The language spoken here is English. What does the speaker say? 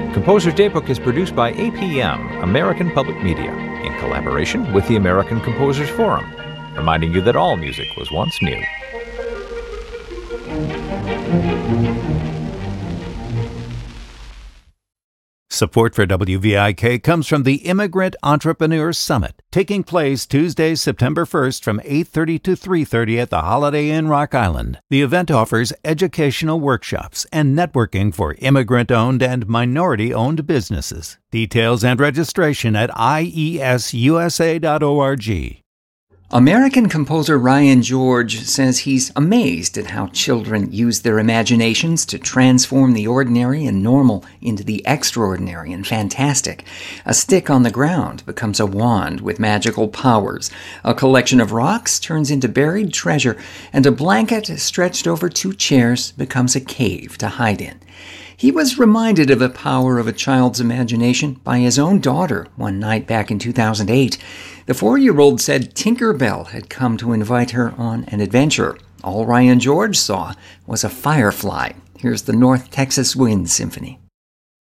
Composer's Daybook is produced by APM, American Public Media, in collaboration with the American Composers Forum, reminding you that all music was once new. Support for WVIK comes from the Immigrant Entrepreneur Summit, taking place Tuesday, September 1st from 8:30 to 3:30 at the Holiday Inn Rock Island. The event offers educational workshops and networking for immigrant-owned and minority-owned businesses. Details and registration at iesusa.org. American composer Ryan George says he's amazed at how children use their imaginations to transform the ordinary and normal into the extraordinary and fantastic. A stick on the ground becomes a wand with magical powers. A collection of rocks turns into buried treasure, and a blanket stretched over two chairs becomes a cave to hide in. He was reminded of the power of a child's imagination by his own daughter one night back in 2008. The 4-year-old said Tinker Bell had come to invite her on an adventure. All Ryan George saw was a firefly. Here's the North Texas Wind Symphony.